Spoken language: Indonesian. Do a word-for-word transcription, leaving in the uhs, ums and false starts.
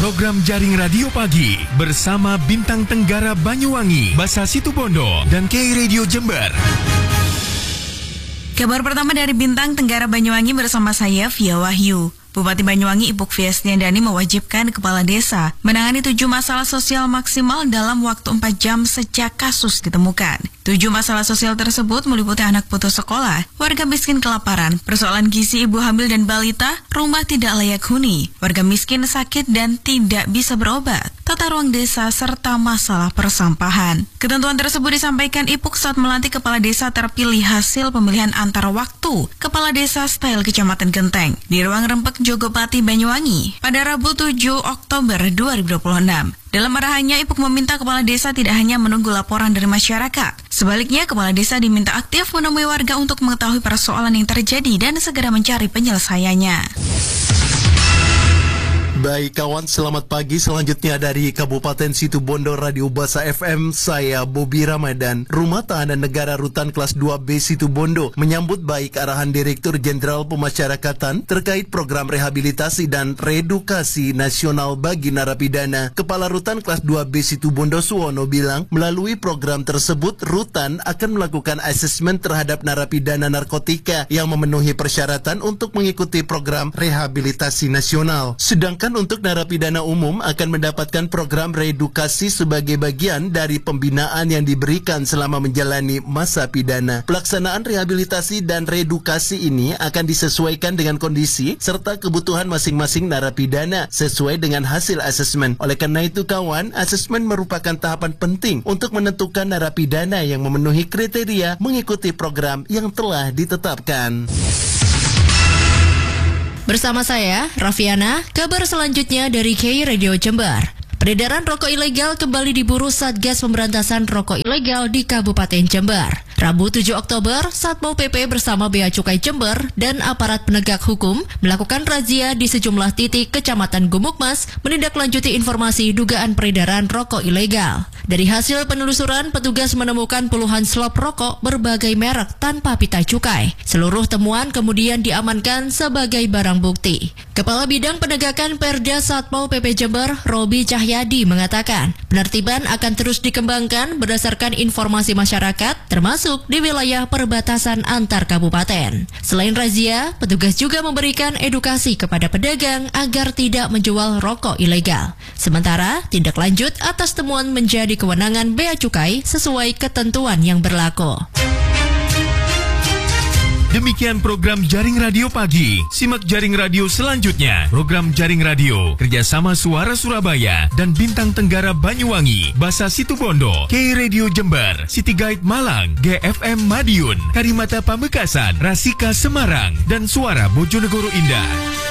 Program Jaring Radio Pagi bersama Bintang Tenggara Banyuwangi, Basa Situbondo, dan K Radio Jember. Kabar pertama dari Bintang Tenggara Banyuwangi bersama saya, Via Wahyu. Bupati Banyuwangi Ibu Fiasniandani mewajibkan kepala desa menangani tujuh masalah sosial maksimal dalam waktu empat jam sejak kasus ditemukan. Tujuh masalah sosial tersebut meliputi anak putus sekolah, warga miskin kelaparan, persoalan gizi ibu hamil dan balita, rumah tidak layak huni, warga miskin sakit dan tidak bisa berobat, tata ruang desa, serta masalah persampahan. Ketentuan tersebut disampaikan Ipuk saat melantik kepala desa terpilih hasil pemilihan antar waktu Kepala Desa Style Kecamatan Genteng di ruang Rempek Jogopati Banyuwangi pada Rabu tujuh Oktober dua ribu dua puluh enam. Dalam arahannya, Ipuk meminta kepala desa tidak hanya menunggu laporan dari masyarakat. Sebaliknya, kepala desa diminta aktif menemui warga untuk mengetahui persoalan yang terjadi dan segera mencari penyelesaiannya. Baik kawan, selamat pagi. Selanjutnya dari Kabupaten Situbondo, Radio Basa F M, saya Bobi Ramadan. Rumah Tahanan Negara Rutan Kelas dua B Situbondo menyambut baik arahan Direktur Jenderal Pemasyarakatan terkait program rehabilitasi dan reedukasi nasional bagi narapidana. Kepala Rutan Kelas dua B Situbondo Suwono bilang, melalui program tersebut, Rutan akan melakukan asesmen terhadap narapidana narkotika yang memenuhi persyaratan untuk mengikuti program rehabilitasi nasional. Sedangkan untuk narapidana umum akan mendapatkan program reedukasi sebagai bagian dari pembinaan yang diberikan selama menjalani masa pidana. Pelaksanaan rehabilitasi dan reedukasi ini akan disesuaikan dengan kondisi serta kebutuhan masing-masing narapidana sesuai dengan hasil asesmen. Oleh karena itu kawan, asesmen merupakan tahapan penting untuk menentukan narapidana yang memenuhi kriteria mengikuti program yang telah ditetapkan. Bersama saya, Raffiana, kabar selanjutnya dari K Radio Jember. Peredaran rokok ilegal kembali diburu Satgas Pemberantasan Rokok Ilegal di Kabupaten Jember. Rabu tujuh Oktober, Satpol P P bersama Bea Cukai Jember dan aparat penegak hukum melakukan razia di sejumlah titik Kecamatan Gumukmas menindaklanjuti informasi dugaan peredaran rokok ilegal. Dari hasil penelusuran, petugas menemukan puluhan slop rokok berbagai merek tanpa pita cukai. Seluruh temuan kemudian diamankan sebagai barang bukti. Kepala Bidang Penegakan Perda Satpol P P Jember, Robi Cahyadi, mengatakan penertiban akan terus dikembangkan berdasarkan informasi masyarakat, termasuk di wilayah perbatasan antar kabupaten. Selain razia, petugas juga memberikan edukasi kepada pedagang agar tidak menjual rokok ilegal. Sementara, tindak lanjut atas temuan menjadi kewenangan Bea Cukai sesuai ketentuan yang berlaku. Demikian program Jaring Radio Pagi. Simak Jaring Radio selanjutnya. Program Jaring Radio kerjasama Suara Surabaya dan Bintang Tenggara Banyuwangi, Basa Situbondo, K Radio Jember, City Guide Malang, G F M Madiun, Karimata Pamekasan, Rasika Semarang, dan Suara Bojonegoro Indah.